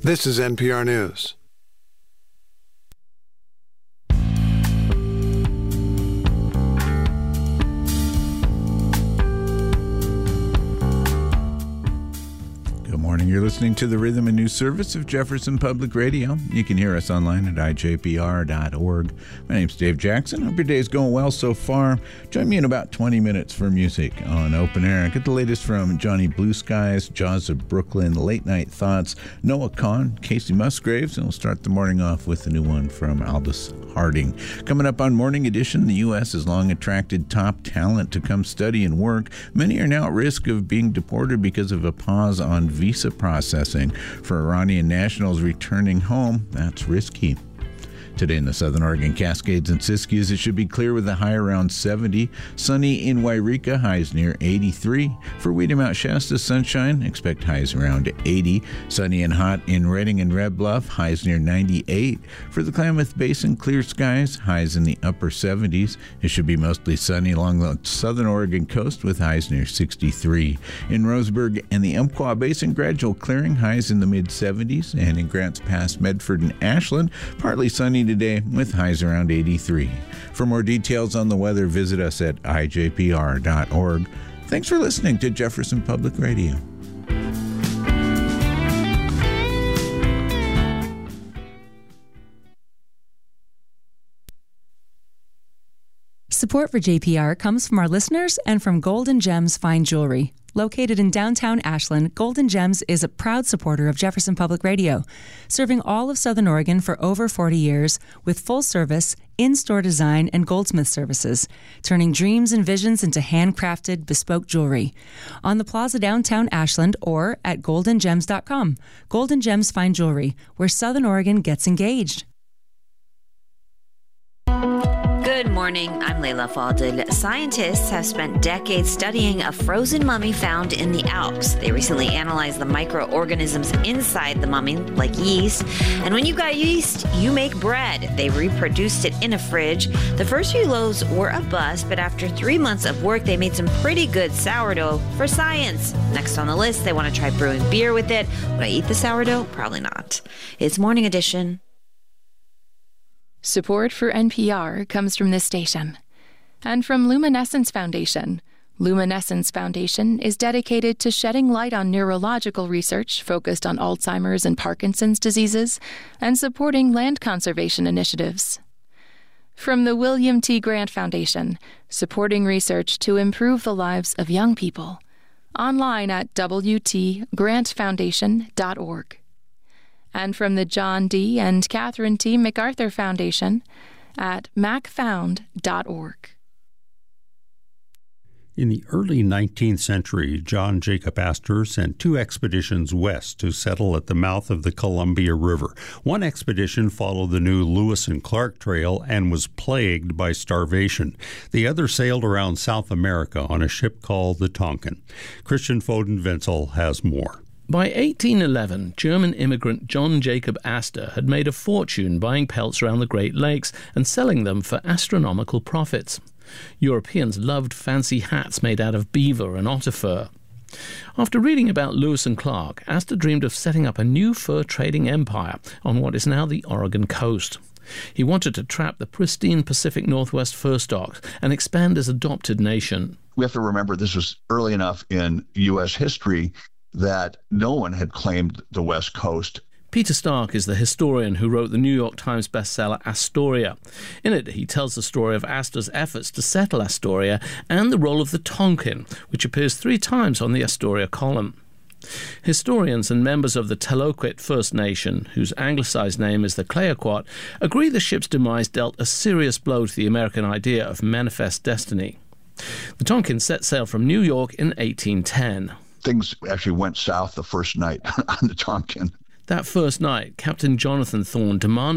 This is NPR News. Good morning. You're listening to the Rhythm and News Service of Jefferson Public Radio. You can hear us online at ijpr.org. My name's Dave Jackson. Hope your day's going well so far. Join me in about 20 minutes for music on Open Air. Get the latest from Johnny Blue Skies, Jaws of Brooklyn, Late Night Thoughts, Noah Kahan, Casey Musgraves, and we'll start the morning off with a new one from Aldous Harding. Coming up on Morning Edition, the U.S. has long attracted top talent to come study and work. Many are now at risk of being deported because of a pause on visa processing. For Iranian nationals returning home, that's risky. Today in the Southern Oregon Cascades and Siskiyous, it should be clear with a high around 70. Sunny in Wairika, highs near 83. For Weeda Mount Shasta, sunshine, expect highs around 80. Sunny and hot in Redding and Red Bluff, highs near 98. For the Klamath Basin, clear skies, highs in the upper 70s. It should be mostly sunny along the Southern Oregon coast with highs near 63. In Roseburg and the Umpqua Basin, gradual clearing, highs in the mid-70s. And in Grants Pass, Medford, and Ashland, partly sunny today with highs around 83. For more details on the weather, visit us at ijpr.org. Thanks for listening to Jefferson Public Radio. Support for JPR comes from our listeners and from Golden Gems Fine Jewelry. Located in downtown Ashland, Golden Gems is a proud supporter of Jefferson Public Radio, serving all of Southern Oregon for over 40 years with full-service, in-store design and goldsmith services, turning dreams and visions into handcrafted, bespoke jewelry. On the plaza downtown Ashland or at goldengems.com. Golden Gems Fine Jewelry, where Southern Oregon gets engaged. Good morning, I'm Layla Falded. Scientists have spent decades studying a frozen mummy found in the Alps. They recently analyzed the microorganisms inside the mummy, like yeast. And when you've got yeast, you make bread. They reproduced it in a fridge. The first few loaves were a bust, but after 3 months of work, they made some pretty good sourdough for science. Next on the list, they want to try brewing beer with it. Would I eat the sourdough? Probably not. It's Morning Edition. Support for NPR comes from this station and from Luminescence Foundation. Luminescence Foundation is dedicated to shedding light on neurological research focused on Alzheimer's and Parkinson's diseases and supporting land conservation initiatives. From the William T. Grant Foundation, supporting research to improve the lives of young people. Online at wtgrantfoundation.org. And from the John D. and Catherine T. MacArthur Foundation at macfound.org. In the early 19th century, John Jacob Astor sent 2 expeditions west to settle at the mouth of the Columbia River. One expedition followed the new Lewis and Clark Trail and was plagued by starvation. The other sailed around South America on a ship called the Tonquin. Christian Foden-Wenzel has more. By 1811, German immigrant John Jacob Astor had made a fortune buying pelts around the Great Lakes and selling them for astronomical profits. Europeans loved fancy hats made out of beaver and otter fur. After reading about Lewis and Clark, Astor dreamed of setting up a new fur trading empire on what is now the Oregon coast. He wanted to trap the pristine Pacific Northwest fur stocks and expand his adopted nation. We have to remember this was early enough in U.S. history that no one had claimed the West Coast. Peter Stark is the historian who wrote the New York Times bestseller Astoria. In it, he tells the story of Astor's efforts to settle Astoria and the role of the Tonquin, which appears 3 times on the Astoria column. Historians and members of the Taloquit First Nation, whose anglicized name is the Clayoquot, agree the ship's demise dealt a serious blow to the American idea of manifest destiny. The Tonquin set sail from New York in 1810. Things actually went south the first night on the Tonquin. That first night, Captain Jonathan Thorne demanded